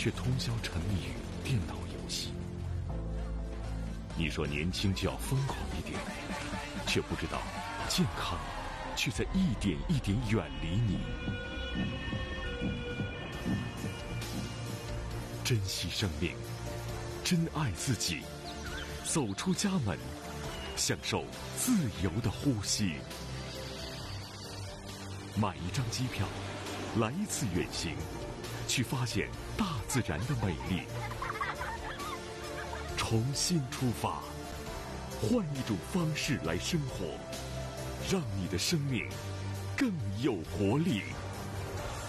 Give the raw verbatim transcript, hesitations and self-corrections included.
却通宵沉迷于电脑游戏。你说年轻就要疯狂一点，却不知道健康却在一点一点远离你。珍惜生命，珍爱自己，走出家门，享受自由的呼吸。买一张机票，来一次远行，去发现大自然的美丽。重新出发，换一种方式来生活，让你的生命更有活力。